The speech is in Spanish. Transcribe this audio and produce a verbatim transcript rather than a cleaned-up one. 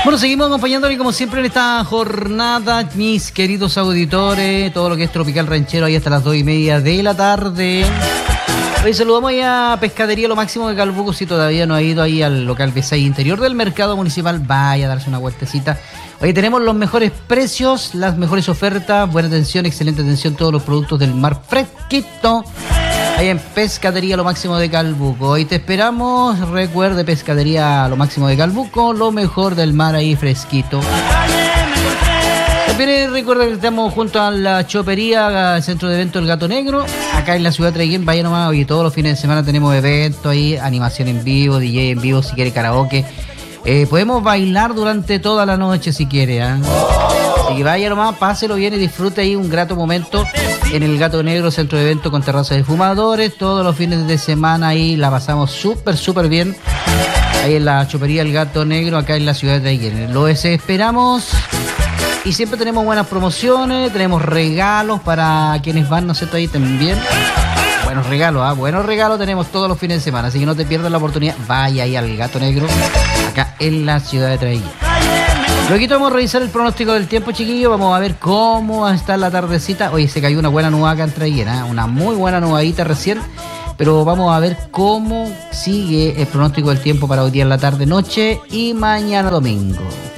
Bueno, seguimos acompañándole como siempre en esta jornada, mis queridos auditores, todo lo que es Tropical Ranchero ahí hasta las dos y media de la tarde. Hoy saludamos ahí a Pescadería Lo Máximo de Calbuco. Si todavía no ha ido ahí al local B seis interior del mercado municipal, vaya a darse una vueltecita. Hoy tenemos los mejores precios, las mejores ofertas, buena atención, excelente atención, todos los productos del mar fresquito. Ahí en Pescadería Lo Máximo de Calbuco. Hoy te esperamos. Recuerde, Pescadería Lo Máximo de Calbuco, lo mejor del mar ahí fresquito. También recuerda que estamos junto a la chopería, al centro de eventos El Gato Negro, acá en la ciudad de Traiguén. Vaya nomás, hoy todos los fines de semana tenemos eventos ahí, animación en vivo, D J en vivo, si quiere karaoke. Eh, podemos bailar durante toda la noche si quiere, ¿eh? Así que vaya nomás, páselo bien y disfrute ahí un grato momento en El Gato Negro, centro de evento con terraza de fumadores. Todos los fines de semana ahí la pasamos súper, súper bien. Ahí en la chopería El Gato Negro, acá en la ciudad de Traiguén. Lo esperamos. Y siempre tenemos buenas promociones, tenemos regalos para quienes van, ¿no es cierto? Ahí también. Buenos regalos, ¿ah? ¿eh? Buenos regalos tenemos todos los fines de semana. Así que no te pierdas la oportunidad. Vaya ahí al Gato Negro, acá en la ciudad de Traiguén. Luego vamos a revisar el pronóstico del tiempo, chiquillos. Vamos a ver cómo va a estar la tardecita. Oye, se cayó una buena nube acá en Traiguén, ¿eh? Una muy buena nubadita recién. Pero vamos a ver cómo sigue el pronóstico del tiempo para hoy día en la tarde, noche y mañana domingo.